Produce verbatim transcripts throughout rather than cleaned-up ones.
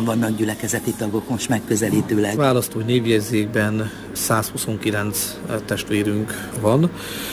hányan vannak gyülekezeti tagok most megközelítőleg? Választói névjegyzékben százhuszonkilenc testvérünk van,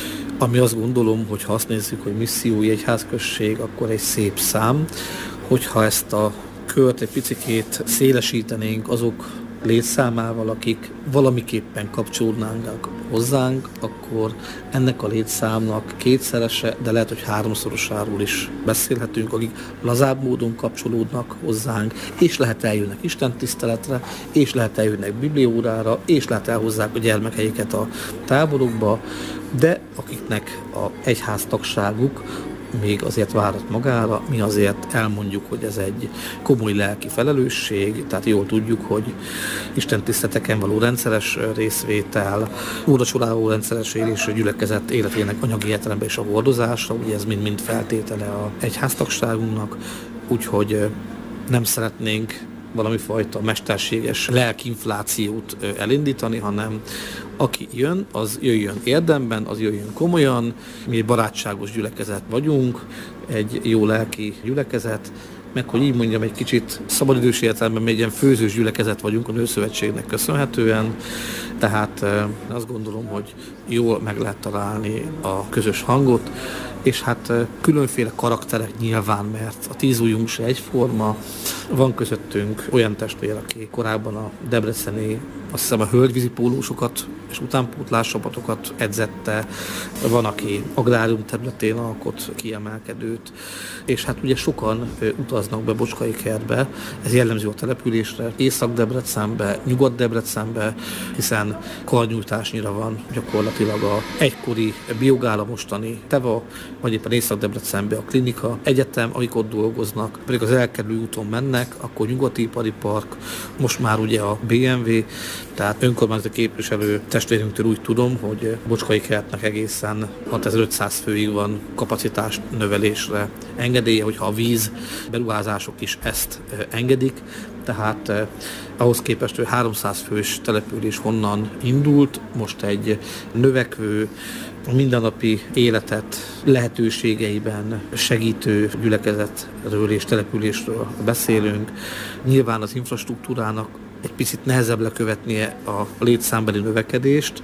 ami azt gondolom, hogy ha azt nézzük, hogy missziói egyházközség, akkor egy szép szám. Hogyha ezt a kört egy picikét szélesítenénk azok létszámával, akik valamiképpen kapcsolódnának hozzánk, akkor ennek a létszámnak kétszerese, de lehet, hogy háromszorosáról is beszélhetünk, akik lazább módon kapcsolódnak hozzánk, és lehet eljönnek istentiszteletre, és lehet eljönnek bibliórára, és lehet elhozzák a gyermekeiket a táborokba, de akiknek a egyháztagságuk még azért várat magára, mi azért elmondjuk, hogy ez egy komoly lelki felelősség, tehát jól tudjuk, hogy istentiszteleteken való rendszeres részvétel, úrvacsoráról rendszeres élés, gyülekezet életének anyagi értelemben és a hordozása, ugye ez mind-mind feltétele a egyháztagságunknak, úgyhogy nem szeretnénk valami fajta mesterséges lelkinflációt elindítani, hanem aki jön, az jöjjön érdemben, az jöjjön komolyan. Mi egy barátságos gyülekezet vagyunk, egy jó lelki gyülekezet, meg hogy így mondjam, egy kicsit szabadidős értelemben még egy ilyen főzős gyülekezet vagyunk a Nőszövetségnek köszönhetően, tehát azt gondolom, hogy jól meg lehet találni a közös hangot, és hát különféle karakterek nyilván, mert a tíz ujjunk se egyforma. Van közöttünk olyan testvér, aki korábban a debreceni, azt hiszem a hölgyvízi pólósokat és utánpótláscsapatokat edzette, van, aki agrárium területén alkot kiemelkedőt, és hát ugye sokan utaznak be Bocskaikertbe, ez jellemző a településre, Észak-Debrecenbe, Nyugat-Debrecenbe, hiszen karnyújtásnyira van gyakorlatilag a egykori Biogála, mostani Teva, vagy éppen Észak-Debrecenbe a klinika, egyetem, akik ott dolgoznak, pedig az elkerülő úton mennek, akkor Nyugati Ipari Park, most már ugye a bé em vé, tehát önkormányzati képviselő testvérünktől úgy tudom, hogy Bocskaikertnek egészen hatezer-ötszáz főig van kapacitás növelésre engedélye, hogyha a víz beruházások is ezt engedik, tehát eh, ahhoz képest, hogy háromszáz fős település honnan indult, most egy növekvő, mindennapi életet lehetőségeiben segítő gyülekezetről és településről beszélünk. Nyilván az infrastruktúrának egy picit nehezebb lekövetnie a létszámbeli növekedést,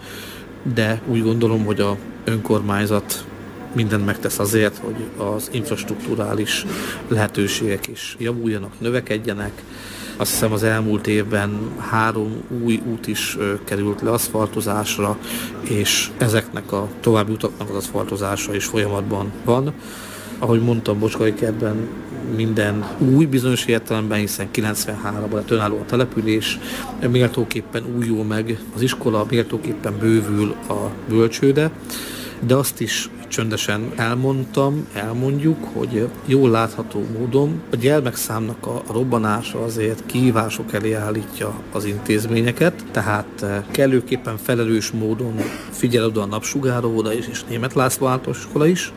de úgy gondolom, hogy a önkormányzat mindent megtesz azért, hogy az infrastrukturális lehetőségek is javuljanak, növekedjenek. Azt hiszem az elmúlt évben három új út is került le aszfaltozásra, és ezeknek a további utaknak az aszfaltozása is folyamatban van. Ahogy mondtam, Bocskaikertben minden új bizonyos értelemben, hiszen kilencvenháromban lett önálló a település, méltóképpen újul meg az iskola, méltóképpen bővül a bölcsőde, de azt is csöndesen elmondtam, elmondjuk, hogy jól látható módon a gyermekszámnak a robbanása azért kihívások elé állítja az intézményeket, tehát kellőképpen felelős módon figyel oda a Napsugáró óvoda is, és Németh László általános iskola is,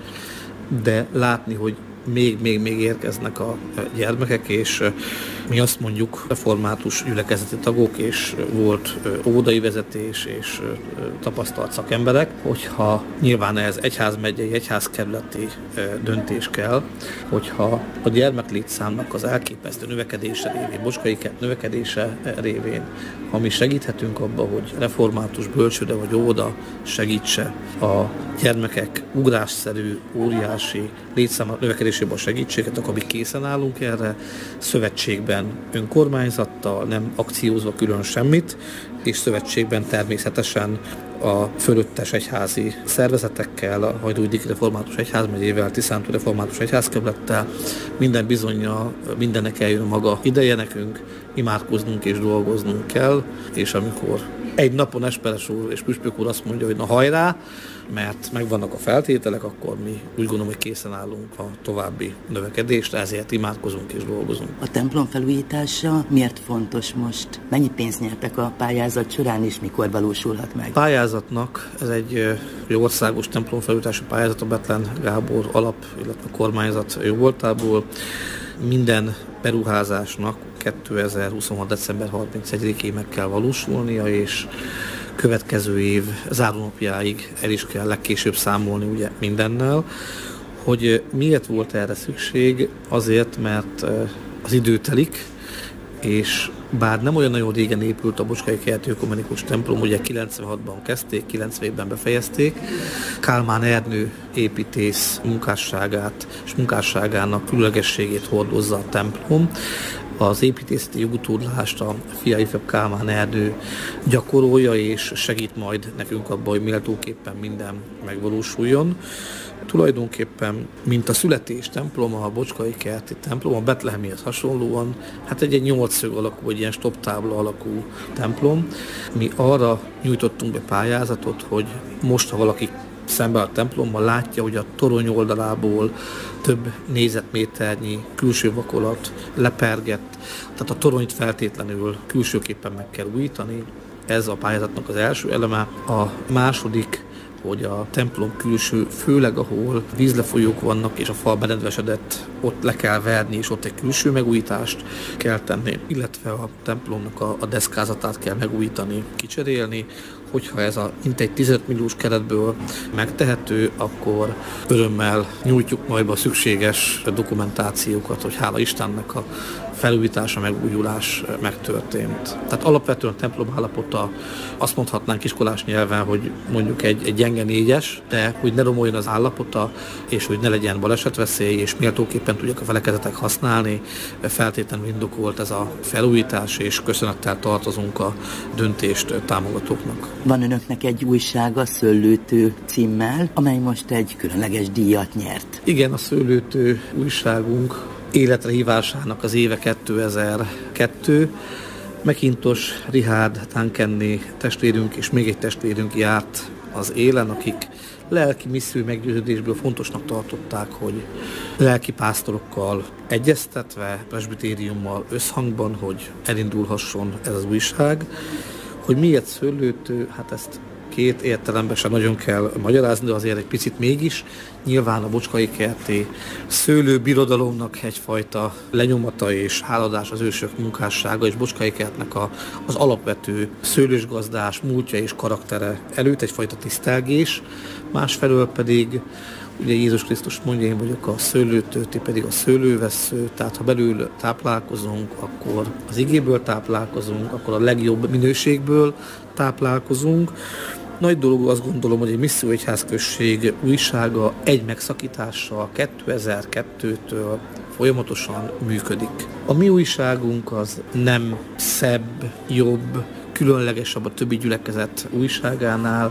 de látni, hogy még, még, még érkeznek a gyermekek, és mi azt mondjuk, református gyülekezeti tagok, és volt óvodai vezetés, és tapasztalt szakemberek, hogyha nyilván ez egyházmegyei, egyházkerületi döntés kell, hogyha a gyermeklétszámnak az elképesztő növekedése révén, Bocskaikert növekedése révén, ha mi segíthetünk abba, hogy református bölcsőde vagy óvoda segítse a gyermekek ugrásszerű, óriási létszám növekedésében a segítséget, akkor mi készen állunk erre, szövetségben önkormányzattal, nem akciózva külön semmit, és szövetségben természetesen a fölöttes egyházi szervezetekkel, a Hajdújdik Református Egyházmegyével, Tiszántúl Református Egyházkerülettel, minden bizonnyal mindennek eljön maga ideje nekünk, imádkoznunk és dolgoznunk kell, és amikor egy napon Esperes úr és Püspök úr azt mondja, hogy na hajrá, mert megvannak a feltételek, akkor mi úgy gondolom, hogy készen állunk a további növekedésre, ezért imádkozunk és dolgozunk. A templom felújítása miért fontos most? Mennyi pénzt nyertek a pályázat során, és mikor valósulhat meg? A pályázatnak, ez egy országos templomfelújítási pályázat, a Bethlen Gábor alap, illetve a kormányzat jóvoltából. Minden beruházásnak kétezer-huszonhat. december harmincegyedikéig meg kell valósulnia, és következő év zárónapjáig el is kell legkésőbb számolni ugye mindennel. Hogy miért volt erre szükség? Azért, mert az idő telik, és bár nem olyan nagyon régen épült a Bocskai Kerti Ökumenikus templom, ugye kilencvenhatban kezdték, kilencvenben befejezték, Kálmán Ernő építész munkásságát és munkásságának különlegességét hordozza a templom. Az építészeti jogutódlást a fia ifjabb Kálmán Ernő gyakorolja, és segít majd nekünk abban, hogy méltóképpen minden megvalósuljon. Tulajdonképpen, mint a születés temploma, a Bocskai Kerti templom, a betlehemihez hasonlóan, hát egy, egy nyolcszög alakú, egy ilyen stoptábla alakú templom. Mi arra nyújtottunk be pályázatot, hogy most, ha valaki szemben a templommal látja, hogy a torony oldalából több négyzetméternyi külső vakolat lepergett, tehát a toronyt feltétlenül külsőképpen meg kell újítani. Ez a pályázatnak az első eleme. A második, hogy a templom külső, főleg ahol vízlefolyók vannak és a fal benedvesedett, ott le kell verni, és ott egy külső megújítást kell tenni, illetve a templomnak a, a deszkázatát kell megújítani, kicserélni. Hogyha ez a mintegy tizenöt milliós keretből megtehető, akkor örömmel nyújtjuk majd a szükséges dokumentációkat, hogy hála Istennek a felújítása, megújulás megtörtént. Tehát alapvetően a templom állapota, azt mondhatnánk iskolás nyelven, hogy mondjuk egy, egy gyenge négyes, de hogy ne romoljon az állapota, és hogy ne legyen balesetveszély, és méltóképpen tudják a felekezetek használni, feltétlenül indokolt ez a felújítás, és köszönettel tartozunk a döntést támogatóknak. Van önöknek egy újsága, Szőlőtő címmel, amely most egy különleges díjat nyert. Igen, a Szőlőtő újságunk életre hívásának az éve kétezer-kettő. McIntosh, Richard Duncanné testvérünk és még egy testvérünk járt az élen, akik lelki missziói meggyőződésből fontosnak tartották, hogy lelki pásztorokkal egyeztetve, presbitériummal összhangban, hogy elindulhasson ez az újság. Hogy miért Szőlőtő, hát ezt két értelemben sem nagyon kell magyarázni, de azért egy picit mégis. Nyilván a Bocskai Kerti szőlőbirodalomnak egyfajta lenyomata és háladás az ősök munkássága, és Bocskai Kertnek a, az alapvető szőlősgazdás múltja és karaktere előtt egyfajta tisztelgés, másfelől pedig ugye Jézus Krisztus mondja, én vagyok a szőlőtő, ti pedig a szőlővessző, tehát ha belül táplálkozunk, akkor az igéből táplálkozunk, akkor a legjobb minőségből táplálkozunk. Nagy dolog azt gondolom, hogy egy misszió egyházközség újsága egy megszakítással kétezer-kettőtől folyamatosan működik. A mi újságunk az nem szebb, jobb, különlegesebb a többi gyülekezet újságánál.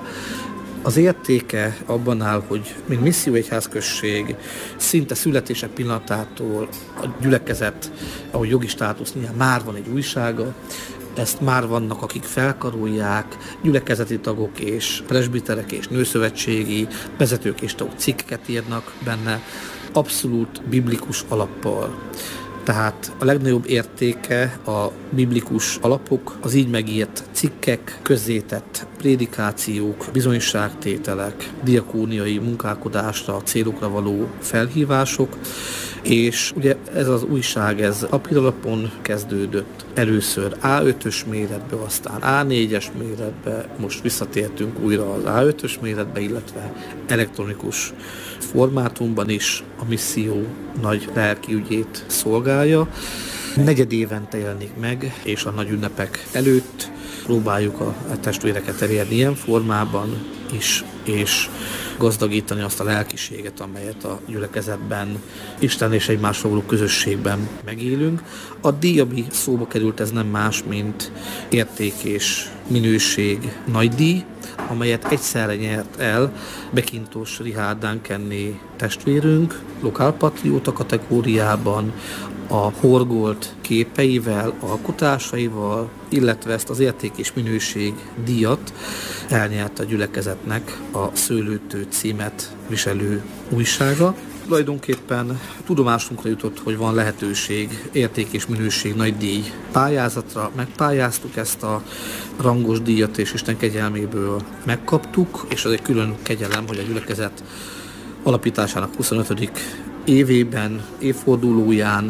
Az értéke abban áll, hogy mint misszió egyházközség szinte születése pillanatától a gyülekezet, ahogy jogi státusznél már van egy újsága, ezt már vannak, akik felkarolják, gyülekezeti tagok és presbiterek és nőszövetségi vezetők és tagok cikkeket írnak benne, abszolút biblikus alappal. Tehát a legnagyobb értéke a biblikus alapok, az így megírt cikkek, közzétett prédikációk, bizonyságtételek, diakóniai munkálkodásra, célokra való felhívások, és ugye ez az újság, ez papíralapon kezdődött. Először á ötös méretbe, aztán á négyes méretbe, most visszatértünk újra az á ötös méretbe, illetve elektronikus formátumban is a misszió nagy lelkiügyét szolgálja. Negyed évente jelenik meg, és a nagy ünnepek előtt próbáljuk a testvéreket elérni ilyen formában is, és gazdagítani azt a lelkiséget, amelyet a gyülekezetben, Isten és egymásról való közösségben megélünk. A díj, ami szóba került, ez nem más, mint érték és minőség nagydíj, amelyet egyszerre nyert el McIntosh Richard Duncanné testvérünk, lokálpatrióta kategóriában, a horgolt képeivel, alkotásaival, illetve ezt az érték és minőség díjat elnyert a gyülekezetnek a Szőlőtő címet viselő újsága. Tulajdonképpen tudomásunkra jutott, hogy van lehetőség érték és minőség nagy díj pályázatra. Megpályáztuk ezt a rangos díjat, és Isten kegyelméből megkaptuk, és az egy külön kegyelem, hogy a gyülekezet alapításának huszonötödik évében, évfordulóján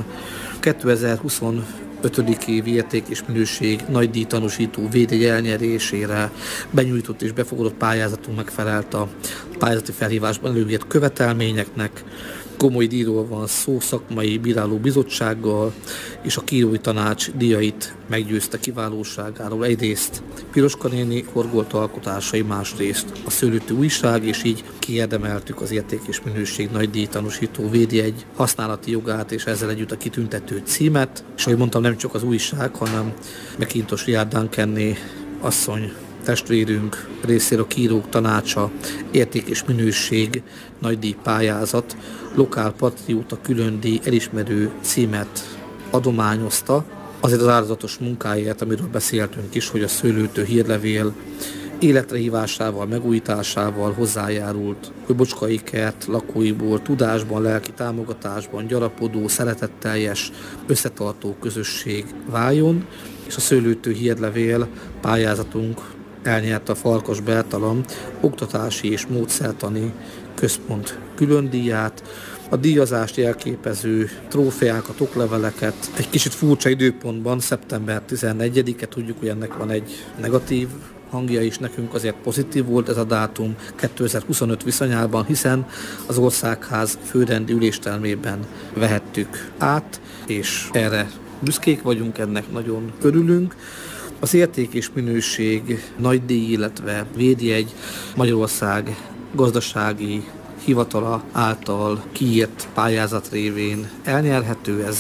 kétezer-huszonötödik év érték és minőség nagy díjtanúsító védjegy elnyerésére benyújtott és befogadott pályázatunk megfelelt a pályázati felhívásban előírt követelményeknek, komoly díjról van szó, szakmai bíráló bizottsággal, és a kírói tanács díjait meggyőzte kiválóságáról. Egyrészt Piroska néni horgolt alkotásai, másrészt a Szőlőtő újság, és így kiérdemeltük az érték és minőség nagy díjtanúsító védjegy használati jogát, és ezzel együtt a kitüntető címet. És ahogy mondtam, nem csak az újság, hanem McIntosh Riad Duncanné asszony, testvérünk részéről a kírók tanácsa érték és minőség nagydíj pályázat, lokál patrióta különdíj elismerő címet adományozta. Azért az áldozatos munkáért, amiről beszéltünk is, hogy a Szőlőtő hírlevél életre hívásával, megújításával hozzájárult, hogy Bocskai kert lakóiból tudásban, lelki támogatásban gyarapodó, szeretetteljes, összetartó közösség váljon, és a Szőlőtő hírlevél pályázatunk elnyerte a Farkas Bertalan oktatási és módszertani központ különdíját, a díjazást jelképező trófeákat, okleveleket egy kicsit furcsa időpontban, szeptember tizennegyedike, tudjuk, hogy ennek van egy negatív hangja is, nekünk azért pozitív volt ez a dátum kétezer-huszonöt viszonyában, hiszen az Országház főrendi üléstermében vehettük át, és erre büszkék vagyunk, ennek nagyon örülünk. Az érték és minőség nagydíj, illetve védjegy Magyarország gazdasági hivatala által kiírt pályázat révén elnyerhető, ez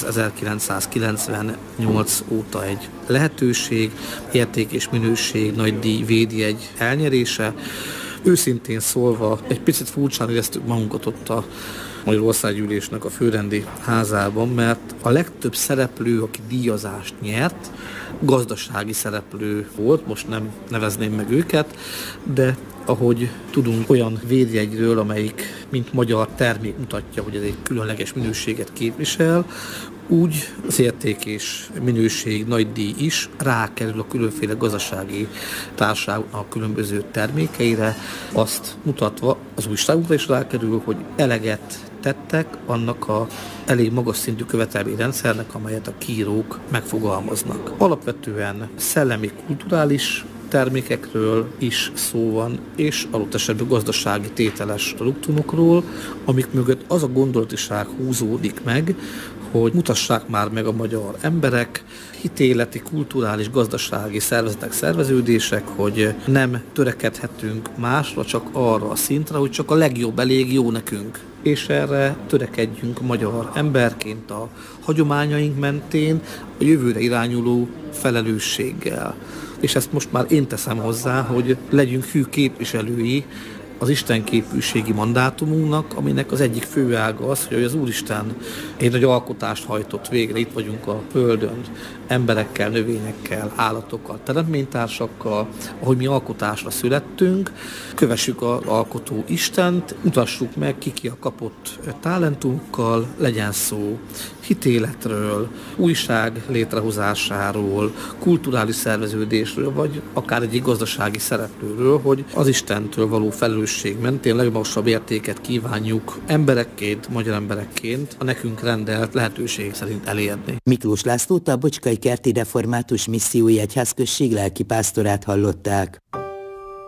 ezerkilencszázkilencvennyolc óta egy lehetőség, érték és minőség nagydíj védjegy elnyerése. Őszintén szólva, egy picit furcsán éreztük magunkat ott a Magyarországgyűlésnek a főrendi házában, mert a legtöbb szereplő, aki díjazást nyert, gazdasági szereplő volt, most nem nevezném meg őket, de ahogy tudunk olyan védjegyről, amelyik mint magyar termék mutatja, hogy ez egy különleges minőséget képvisel, úgy az érték és minőség nagydíj is rákerül a különféle gazdasági társaságoknak a különböző termékeire, azt mutatva az újságokra is rákerül, hogy eleget tettek annak a elég magas szintű követelményrendszernek, amelyet a kírók megfogalmaznak. Alapvetően szellemi, kulturális termékekről is szó van, és adott esetben gazdasági tételes produktumokról, amik mögött az a gondolatiság húzódik meg, hogy mutassák már meg a magyar emberek, hitéleti, kulturális, gazdasági szervezetek, szerveződések, hogy nem törekedhetünk másra, csak arra a szintre, hogy csak a legjobb elég jó nekünk. És erre törekedjünk magyar emberként a hagyományaink mentén, a jövőre irányuló felelősséggel. És ezt most már én teszem hozzá, hogy legyünk hű képviselői az istenképűségi mandátumunknak, aminek az egyik fő ága az, hogy az Úristen egy nagy alkotást hajtott végre, itt vagyunk a Földön, emberekkel, növényekkel, állatokkal, teremtménytársakkal, ahogy mi alkotásra születtünk, kövessük az alkotó Istent, mutassuk meg, ki ki a kapott talentumokkal, legyen szó hitéletről, újság létrehozásáról, kulturális szerveződésről, vagy akár egy gazdasági szereplőről, hogy az Istentől való felelősség mentén legmagasabb értéket kívánjuk emberekként, magyar emberekként a nekünk rendelt lehetőség szerint elérni. Miklós Lászlót, a Bocskai kerti református missziói egyházközség lelkipásztorát hallották.